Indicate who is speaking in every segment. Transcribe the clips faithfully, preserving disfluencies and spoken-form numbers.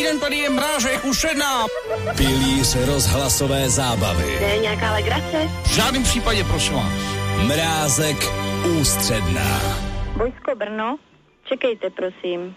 Speaker 1: den, tady je Mrážek Ušena.
Speaker 2: Pilíř rozhlasové zábavy.
Speaker 3: To je nějaká legrace?
Speaker 1: V žádném případě, prosím vás.
Speaker 2: Mrázek Ústředná.
Speaker 3: Vojsko Brno, čekejte, prosím.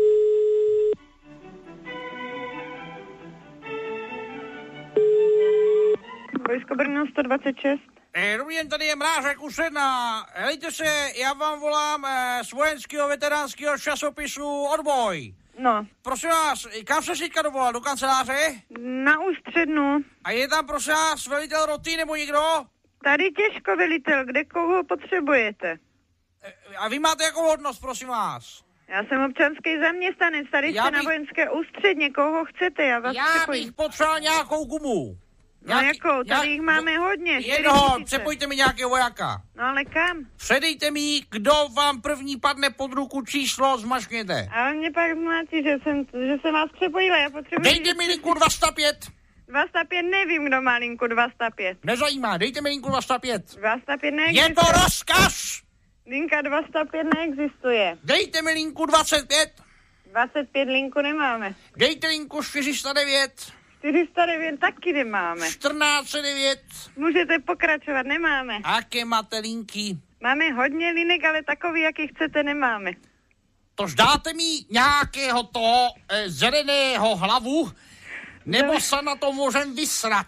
Speaker 4: Vojsko Brno sto dvacet šest.
Speaker 1: Eh, dobrý den, tady je Mrážek Ušena. Helejte se, já vám volám eh, z vojenského veteránského časopisu Odboj.
Speaker 4: No.
Speaker 1: Prosím vás, kam se teďka dovolal? Do kanceláře?
Speaker 4: Na Ústřednu.
Speaker 1: A je tam, prosím vás, velitel roty nebo někdo?
Speaker 4: Tady těžko, velitel, kde koho potřebujete?
Speaker 1: Eh, a vy máte jakou hodnost, prosím vás?
Speaker 4: Já jsem občanský zaměstnanec, tady
Speaker 1: Já
Speaker 4: jste
Speaker 1: bych...
Speaker 4: na vojenské ústředně, koho chcete, já vás
Speaker 1: Já
Speaker 4: přepojím.
Speaker 1: bych potřeboval nějakou gumu.
Speaker 4: No jakou, tady jich máme hodně.
Speaker 1: Jednoho, přepojte mi nějakého vojáka.
Speaker 4: No ale kam?
Speaker 1: Předejte mi, kdo vám první padne pod ruku, číslo zmaškněte.
Speaker 4: Ale mě pak zmátí, že jsem, že jsem vás přepojila, já potřebuji...
Speaker 1: Dejte mi linku dva sta pět.
Speaker 4: dva sta pět nevím, kdo má linku dva sta pět.
Speaker 1: Nezajímá, dejte mi linku dva sta pět.
Speaker 4: dva sta pět neexistuje.
Speaker 1: Je to rozkaz!
Speaker 4: Linka dva sta pět neexistuje.
Speaker 1: Dejte mi linku dvacet pět.
Speaker 4: dvacet pět linku nemáme.
Speaker 1: Dejte linku čtyři sta devět.
Speaker 4: čtyři sta devět taky nemáme.
Speaker 1: čtrnáct set devět.
Speaker 4: Můžete pokračovat, nemáme.
Speaker 1: Aké máte linky?
Speaker 4: Máme hodně linek, ale takový, jaký chcete, nemáme.
Speaker 1: Tož dáte mi nějakého toho e, zeleného hlavu, nebo se na to můžem vysrat.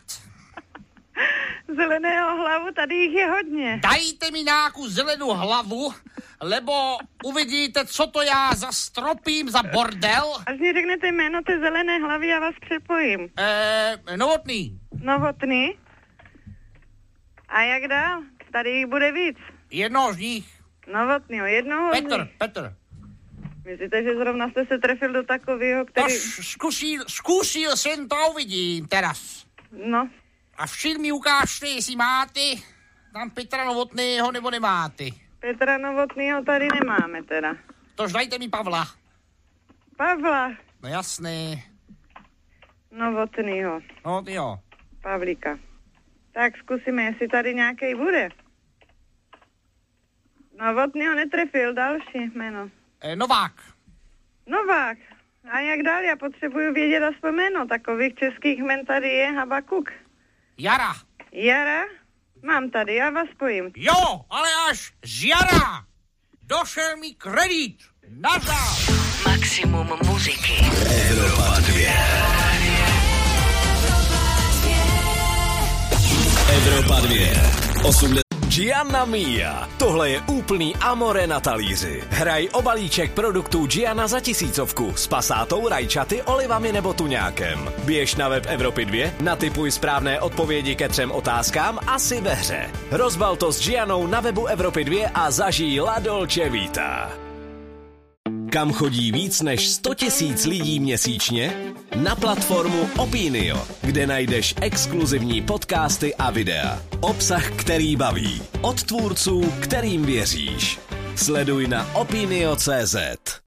Speaker 4: Zeleného hlavu, tady jich je hodně.
Speaker 1: Dajte mi nějakou zelenou hlavu, lebo uvidíte, co to já zastropím za bordel.
Speaker 4: Až mi řeknete jméno té zelené hlavy, já vás přepojím.
Speaker 1: E, Novotný.
Speaker 4: Novotný? A jak dál? Tady jich bude víc.
Speaker 1: Jednoho z nich.
Speaker 4: Novotnýho, jednoho z
Speaker 1: Petr,
Speaker 4: nich.
Speaker 1: Petr.
Speaker 4: Myslíte, že zrovna jste se trefil do takového, který...
Speaker 1: Tož zkusil, zkusil jsem to, uvidím teraz.
Speaker 4: No.
Speaker 1: A všim mi ukážte, jestli máte tam Petra Novotného, nebo nemáte.
Speaker 4: Petra Novotnýho tady nemáme teda.
Speaker 1: Tož dajte mi Pavla.
Speaker 4: Pavla
Speaker 1: No jasné.
Speaker 4: Novotnýho.
Speaker 1: No jo.
Speaker 4: Pavlíka. Tak zkusíme, jestli tady nějaký bude. Novotnýho netrefil, další jméno.
Speaker 1: E, Novák.
Speaker 4: Novák. A jak dál? Já potřebuju vědět aspoň jméno. Takových českých jmen tady je Habakuk.
Speaker 1: Jara.
Speaker 4: Jara? Mám tady, já vás spojím.
Speaker 1: Jo, ale až z jara došel mi kredit. Nazdar.
Speaker 5: Maximum muziky.
Speaker 2: Evropa dvě. Evropa dvě. osmdesát. Gianna Mia. Tohle je úplný amore na talíři. Hraj o balíček produktů Gianna za tisícovku s pasátou, rajčaty, olivami nebo tuňákem. Běž na web Evropy dvě, natipuj správné odpovědi ke třem otázkám a si ve hře. Rozbal to s Giannou na webu Evropy dvě a zažij La Dolce Vita. Kam chodí víc než sto tisíc lidí měsíčně? Na platformu Opinio, kde najdeš exkluzivní podcasty a videa. Obsah, který baví. Od tvůrců, kterým věříš. Sleduj na opinio tečka cé zet.